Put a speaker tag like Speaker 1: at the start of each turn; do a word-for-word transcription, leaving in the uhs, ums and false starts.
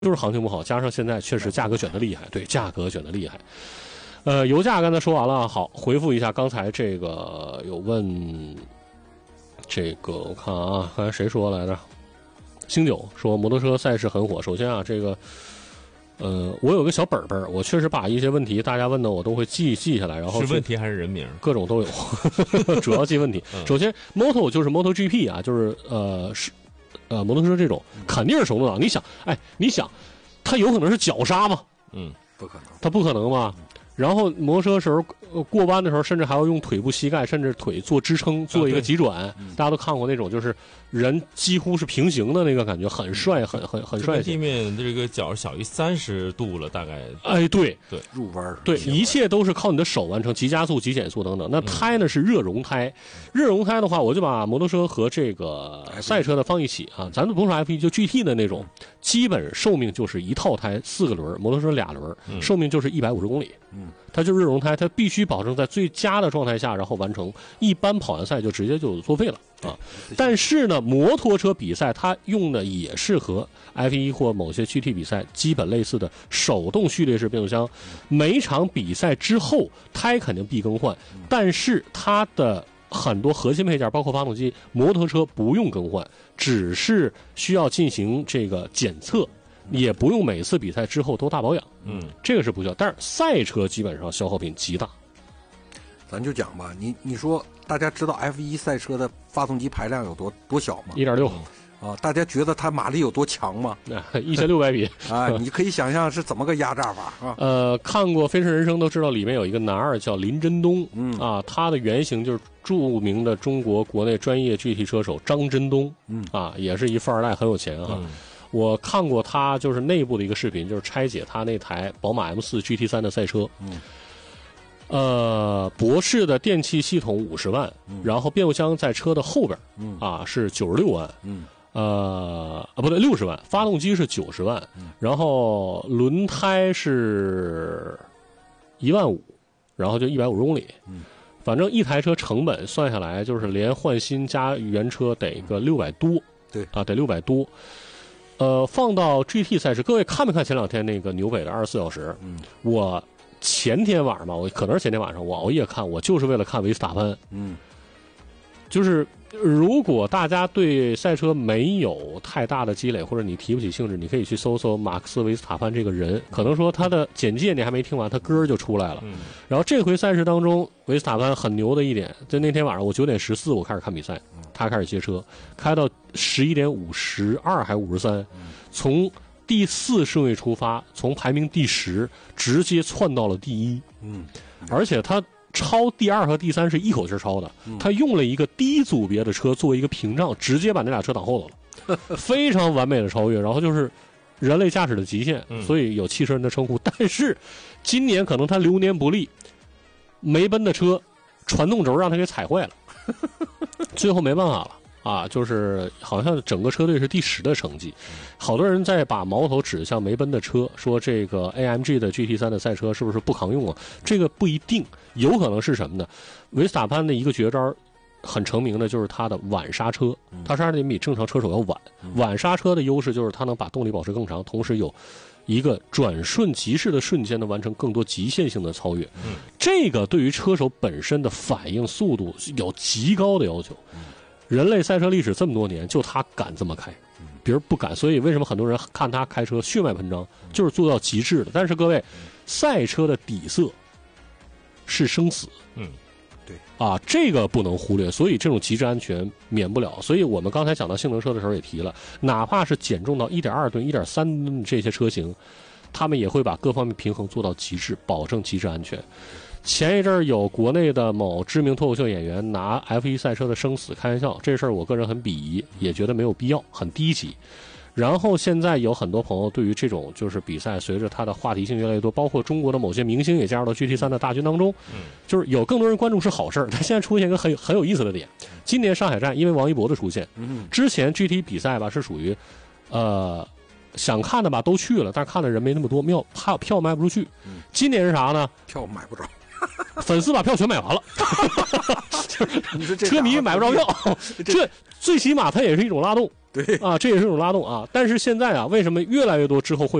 Speaker 1: 就是行情不好，加上现在确实价格卷得厉害，对，价格卷得厉害。呃，油价刚才说完了，好，回复一下刚才这个有问这个，我看啊，刚才谁说来着？星九说摩托车赛事很火。首先啊，这个呃，我有个小本本，我确实把一些问题大家问的我都会记记下来，然后
Speaker 2: 是问题还是人名？
Speaker 1: 各种都有，主要记问题。
Speaker 2: 嗯、
Speaker 1: 首先 ，Moto 就是 MotoGP 啊，就是呃是。呃，摩托车这种肯定是手动挡。你想，哎，你想，它有可能是脚刹吗？
Speaker 2: 嗯，
Speaker 3: 不可能，
Speaker 1: 它不可能嘛。然后摩托车时候、呃、过弯的时候，甚至还要用腿部、膝盖，甚至腿做支撑，做一个急转。啊大家都看过那种，就是人几乎是平行的那个感觉，很帅，很很很帅气。
Speaker 2: 地面这个角小于三十度了，大概。
Speaker 1: 哎，对
Speaker 2: 对，
Speaker 3: 入弯
Speaker 1: 对，一切都是靠你的手完成，急加速、急减速等等。那胎呢是热熔胎，热熔胎的话，我就把摩托车和这个赛车的放一起啊，咱们不说 F 一，就 G T 的那种，基本寿命就是一套胎四个轮，摩托车俩轮，寿命就是一百五十公里。嗯，它就是热熔胎，它必须保证在最佳的状态下，然后完成。一般跑完赛就直接就作废了啊。但是呢，摩托车比赛它用的也是和 F 一 或某些 G T 比赛基本类似的手动序列式变速箱。每场比赛之后，胎肯定必更换，但是它的很多核心配件，包括发动机，摩托车不用更换，只是需要进行这个检测。也不用每次比赛之后都大保养，
Speaker 2: 嗯，
Speaker 1: 这个是不需要。但是赛车基本上消耗品极大。
Speaker 3: 咱就讲吧，你你说大家知道 F 一 赛车的发动机排量有多多小吗？
Speaker 1: 一点六
Speaker 3: 啊，大家觉得它马力有多强吗？
Speaker 1: 一千六百匹
Speaker 3: 啊，你可以想象是怎么个压榨法啊？
Speaker 1: 呃，看过《飞驰人生》都知道，里面有一个男二叫林真东，
Speaker 3: 嗯
Speaker 1: 啊，他的原型就是著名的中国国内专业 G T 车手张真东，嗯啊，也是一富二代，很有钱啊。嗯我看过他就是内部的一个视频，就是拆解他那台宝马 M 四 G T 三的赛车。
Speaker 3: 嗯，
Speaker 1: 呃，博世的电气系统五十万、嗯，然后变速箱在车的后边，嗯啊是九十六万，
Speaker 3: 嗯，
Speaker 1: 呃啊不对六十万，发动机是九十万、嗯，然后轮胎是一万五，然后就一百五十公里。嗯。反正一台车成本算下来，就是连换新加原车得个六百多，
Speaker 3: 对
Speaker 1: 啊，得六百多。呃，放到 G T 赛事，各位看没看前两天那个纽北的二十四小时？嗯，我前天晚上吧，我可能是前天晚上，我熬夜看，我就是为了看维斯塔潘。嗯，就是如果大家对赛车没有太大的积累，或者你提不起兴致，你可以去搜搜马克思·维斯塔潘这个人，可能说他的简介你还没听完，他歌就出来了。嗯，然后这回赛事当中，维斯塔潘很牛的一点，在那天晚上我九点十四我开始看比赛，他开始接车，开到十一点五十二还五十三，从第四顺位出发，从排名第十直接窜到了第一。嗯，而且他超第二和第三是一口气超的，他用了一个低组别的车作为一个屏障，直接把那俩车挡后头了，非常完美的超越。然后就是人类驾驶的极限，所以有汽车人的称呼。但是今年可能他流年不利，梅奔的车传动轴让他给踩坏了，最后没办法了。啊，就是好像整个车队是第十的成绩，好多人在把矛头指向梅奔的车，说这个 A M G 的 G T 三的赛车是不是不抗用啊？这个不一定，有可能是什么呢？维斯塔潘的一个绝招很成名的就是他的晚刹车，他刹车点比正常车手要晚，晚刹车的优势就是他能把动力保持更长，同时有一个转瞬即逝的瞬间能完成更多极限性的超越，这个对于车手本身的反应速度有极高的要求。人类赛车历史这么多年，就他敢这么开，别人不敢。所以为什么很多人看他开车血脉喷张，就是做到极致的。但是各位，赛车的底色是生死，
Speaker 3: 嗯，对
Speaker 1: 啊，这个不能忽略。所以这种极致安全免不了。所以我们刚才讲到性能车的时候也提了，哪怕是减重到一点二吨、一点三吨这些车型，他们也会把各方面平衡做到极致，保证极致安全。前一阵儿有国内的某知名脱口秀演员拿 F 一 赛车的生死开玩笑，这事儿我个人很鄙夷，也觉得没有必要，很低级。然后现在有很多朋友对于这种就是比赛，随着它的话题性越来越多，包括中国的某些明星也加入到 G T 三的大军当中，就是有更多人关注是好事儿。但现在出现一个很很有意思的点，今年上海站因为王一博的出现，之前 G T 比赛吧是属于，呃。想看的吧都去了，但是看的人没那么多，票票票卖不出去。今年是啥呢？
Speaker 3: 票买不着，
Speaker 1: 粉丝把票全买完了，就是
Speaker 3: 你说这
Speaker 1: 车迷买不着票，这最起码它也是一种拉动
Speaker 3: 对
Speaker 1: 啊，这也是一种拉动啊。但是现在啊，为什么越来越多之后会